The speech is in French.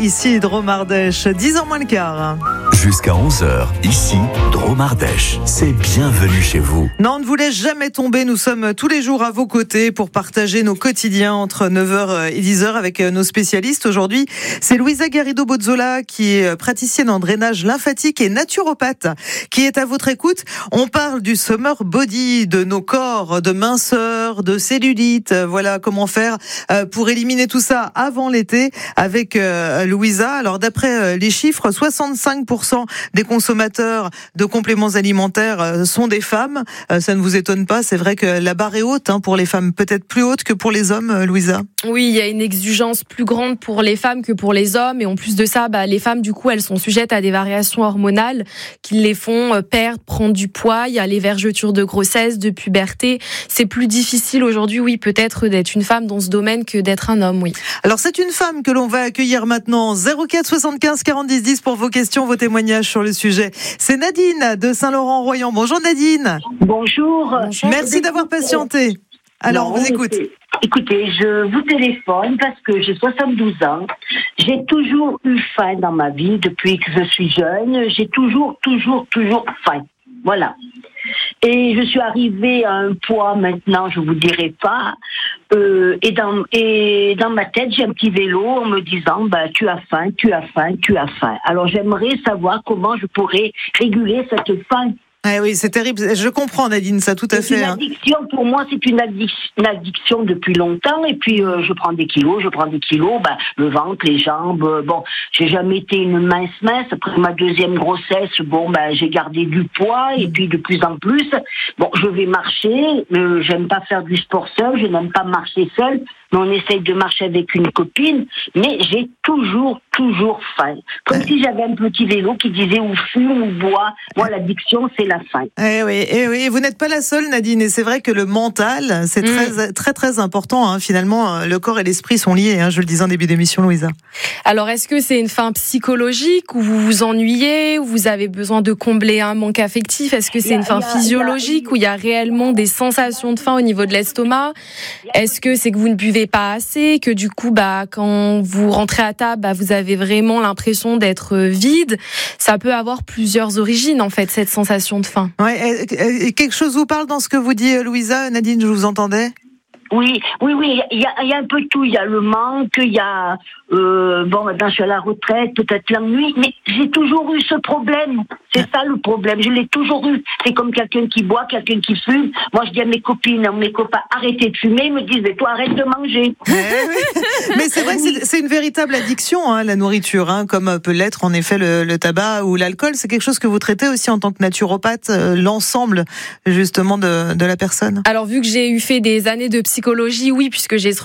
ici Dromardèche, 10h moins le quart. Jusqu'à 11h, ici, Dromardèche. C'est bienvenue chez vous. Non, on ne vous laisse jamais tomber. Nous sommes tous les jours à vos côtés pour partager nos quotidiens entre 9h et 10h avec nos spécialistes. Aujourd'hui, c'est Louisa Garrido-Bozzola qui est praticienne en drainage lymphatique et naturopathe qui est à votre écoute. On parle du summer body, de nos corps, de minceur, de cellulite. Voilà comment faire pour éliminer tout ça avant l'été avec Louisa. Alors d'après les chiffres, 65% des consommateurs de compléments alimentaires sont des femmes. Ça ne vous étonne pas, c'est vrai que la barre est haute pour les femmes, peut-être plus haute que pour les hommes, Louisa. Oui, il y a une exigence plus grande pour les femmes que pour les hommes, et en plus de ça, les femmes du coup elles sont sujettes à des variations hormonales qui les font perdre, prendre du poids. Il y a les vergetures de grossesse, de puberté. C'est plus difficile aujourd'hui, oui, peut-être d'être une femme dans ce domaine que d'être un homme, oui. Alors c'est une femme que l'on va accueillir maintenant. 04 75 40 10 10 pour vos questions, vos témoignages sur le sujet. C'est Nadine de Saint-Laurent-Royan. Bonjour Nadine. Bonjour. Merci d'avoir patienté. Alors on vous écoute. Écoutez, je vous téléphone parce que j'ai 72 ans. J'ai toujours eu faim dans ma vie depuis que je suis jeune. J'ai toujours faim. Voilà. Et je suis arrivée à un poids maintenant, je vous dirai pas. Et dans ma tête, j'ai un petit vélo en me disant, tu as faim. Alors j'aimerais savoir comment je pourrais réguler cette faim. Ah oui, c'est terrible. Je comprends, Nadine, ça tout à fait. C'est une addiction, pour moi, c'est une addiction depuis longtemps. Et puis, je prends des kilos. Le ventre, les jambes. Bon, j'ai jamais été une mince. Après ma deuxième grossesse, j'ai gardé du poids. Et puis, de plus en plus, je vais marcher. J'aime pas faire du sport seul. Je n'aime pas marcher seul. Mais on essaye de marcher avec une copine. Mais j'ai toujours faim. Comme si j'avais un petit vélo qui disait ou fume ou bois. Moi, l'addiction, c'est la faim. Eh oui, vous n'êtes pas la seule, Nadine. Et c'est vrai que le mental, c'est très important. Finalement, le corps et l'esprit sont liés. Je le disais en début d'émission, Louisa. Alors, est-ce que c'est une faim psychologique où vous vous ennuyez, où vous avez besoin de combler un manque affectif? Est-ce que c'est une faim physiologique où il y a réellement des sensations de faim au niveau de l'estomac? Est-ce que c'est que vous ne buvez pas assez, que du coup, quand vous rentrez à table, vous avez vraiment l'impression d'être vide? Ça peut avoir plusieurs origines, en fait, cette sensation de faim. Ouais, quelque chose vous parle dans ce que vous dit Louisa? Nadine, je vous entendais. Oui, il y a un peu tout. Il y a le manque, il y a maintenant je suis à la retraite, peut-être l'ennui, mais j'ai toujours eu ce problème. C'est ça le problème. Je l'ai toujours eu. C'est comme quelqu'un qui boit, quelqu'un qui fume. Moi, je dis à mes copines, mes copains, arrêtez de fumer. Ils me disent, mais toi, arrête de manger. Mais c'est vrai que c'est une véritable addiction, la nourriture, comme peut l'être en effet le tabac ou l'alcool. C'est quelque chose que vous traitez aussi en tant que naturopathe, l'ensemble justement de la personne. Alors, vu que j'ai fait des années de psychologie, oui, puisque j'ai